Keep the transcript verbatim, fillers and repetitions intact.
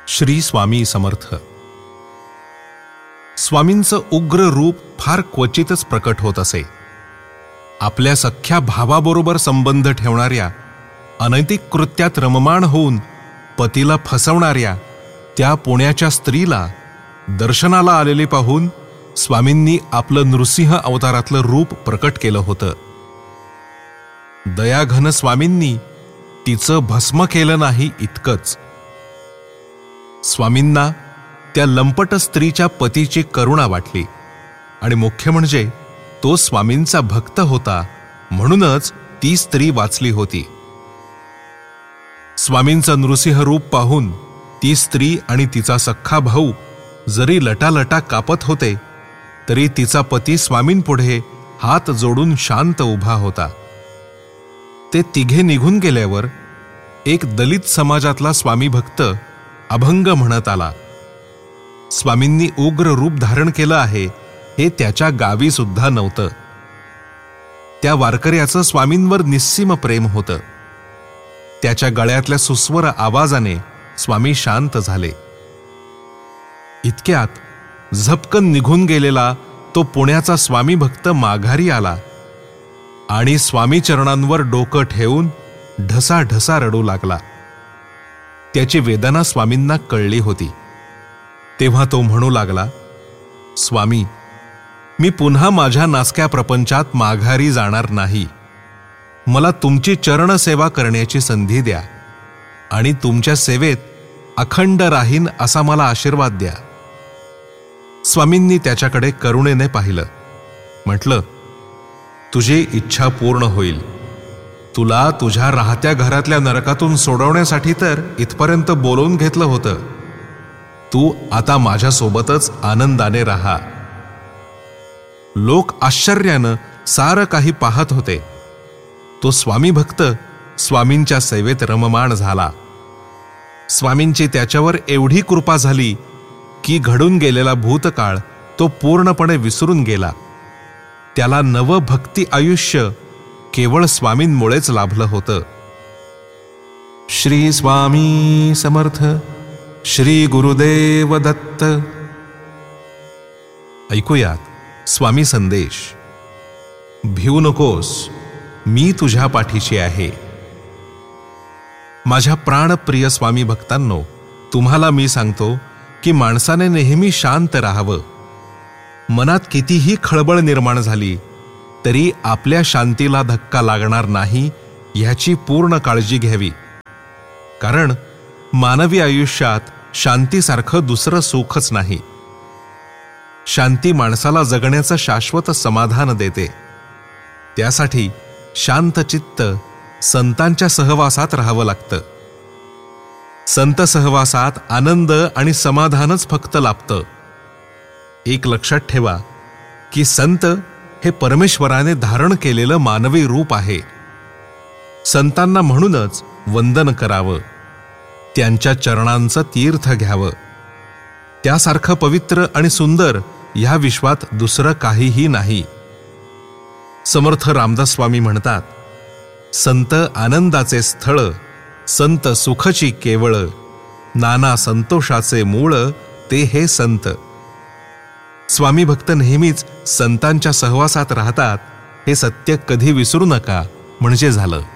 श्री स्वामी समर्थ. स्वामींचं उग्र रूप फार क्वचितच प्रकट होत असे. आपल्या सख्या भावाबरोबर संबंध ठेवणाऱ्या, अनैतिक कृत्यात रममाण होऊन पतीला फसवणाऱ्या त्या पुण्याच्या स्त्रीला दर्शनाला आलेले पाहून स्वामींनी आपलं नृसिंह अवतारातलं रूप प्रकट केलं होतं. दयाघन स्वामींनी तिचं भस्म केलं नाही इतकंच. स्वामींना त्या लंपट स्त्रीच्या पतीची करुणा वाटली आणि मुख्य म्हणजे तो स्वामींचा भक्त होता, म्हणूनच ती स्त्री वाचली होती. स्वामींचं नृसिंह रूप पाहून ती स्त्री आणि तिचा सख्खा भाऊ जरी लटालटा कापत होते, तरी तिचा पती स्वामींपुढे हात जोडून शांत उभा होता. ते तिघे निघून गेल्यावर एक दलित समाजातला स्वामी भक्त अभंग म्हणत आला. स्वामींनी उग्र रूप धारण केलं आहे हे त्याच्या गावी सुद्धा नव्हतं. त्या वारकऱ्याचं स्वामींवर निस्सीम प्रेम होतं. त्याच्या गळ्यातल्या सुस्वर आवाजाने स्वामी शांत झाले. इतक्यात झपकन निघून गेलेला तो पुण्याचा स्वामी भक्त माघारी आला आणि स्वामी चरणांवर डोकं ठेवून ढसाढसा रडू लागला. त्याची वेदना स्वामींना कळली होती. तेव्हा तो म्हणू लागला, स्वामी, मी पुन्हा माझ्या नासक्या प्रपंचात माघारी जाणार नाही. मला तुमची चरणसेवा करण्याची संधी द्या आणि तुमच्या सेवेत अखंड राहीन असा मला आशीर्वाद द्या. स्वामींनी त्याच्याकडे करुणेने पाहिलं. म्हटलं, तुझी इच्छा पूर्ण होईल. तुला तुझ्या राहत्या घरातल्या नरकातून सोडवण्यासाठी तर इथपर्यंत बोलवून घेतलं होतं. तू आता माझ्यासोबतच आनंदाने राहा. लोक आश्चर्यानं सारं काही पाहत होते. तो स्वामी भक्त स्वामींच्या सेवेत रममाण झाला. स्वामींची त्याच्यावर एवढी कृपा झाली की घडून गेलेला भूतकाळ तो पूर्णपणे विसरून गेला. त्याला नव भक्ती आयुष्य केवळ स्वामींमुळेच लाभलं होतं. श्री स्वामी समर्थ. श्री गुरुदेव दत्त. ऐकूयात स्वामी संदेश. भिवू नकोस, मी तुझ्या पाठीशी आहे. माझ्या प्राणप्रिय स्वामी भक्तांनो, तुम्हाला मी सांगतो की माणसाने नेहमी शांत राहावं. मनात कितीही खळबळ निर्माण झाली तरी आपल्या शांतीला धक्का लागणार नाही ह्याची पूर्ण काळजी घ्यावी. कारण मानवी आयुष्यात शांतीसारखं दुसरं सुखच नाही. शांती माणसाला जगण्याचं शाश्वत समाधान देते. त्यासाठी शांतचित्त संतांच्या सहवासात राहावं लागतं. संत सहवासात आनंद आणि समाधानच फक्त लाभतं. एक लक्षात ठेवा की संत हे परमेश्वराने धारण केलेलं मानवी रूप आहे. संतांना म्हणूनच वंदन करावं, त्यांच्या चरणांचं तीर्थ घ्यावं. त्यासारखं पवित्र आणि सुंदर ह्या विश्वात दुसरं काहीही नाही. समर्थ रामदास स्वामी म्हणतात, संत आनंदाचे स्थळ, संत सुखची केवळ, नाना संतोषाचे मूळ ते हे संत. स्वामी भक्त नेहमीच संतांच्या सहवासात राहतात हे सत्य कधी विसरू नका, म्हणजे झालं.